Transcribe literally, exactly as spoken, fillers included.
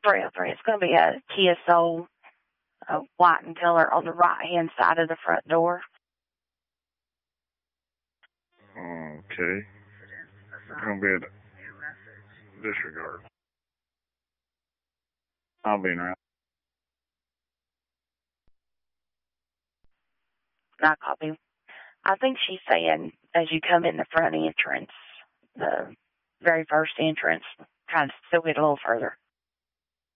three oh three. It's going to be a Kia Soul, uh, white in color, on the right-hand side of the front door. Okay. It's going to be a disregard. I'll be around. Not copy. I think she's saying as you come in the front entrance, the very first entrance, kind of still get a little further.